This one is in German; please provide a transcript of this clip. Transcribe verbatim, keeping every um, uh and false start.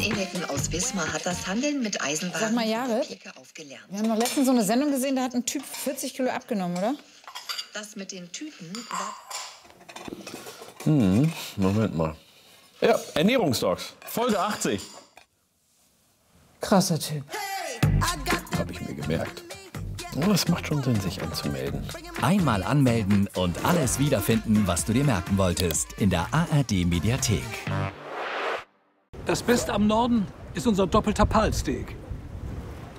Eriksen aus Wismar hat das Handeln mit Eisenbahn Sag mal, Jahre, aufgelernt. wir haben noch letztens so eine Sendung gesehen, da hat ein Typ vierzig Kilo abgenommen, oder? Das mit den Tüten war... Hm, Moment mal. Ja, Ernährungsdocs, Folge achtzig. Krasser Typ. Habe ich mir gemerkt. Oh, es macht schon Sinn, sich anzumelden. Einmal anmelden und alles wiederfinden, was du dir merken wolltest, in der A R D Mediathek. Das Beste am Norden ist unser doppelter Palsteak.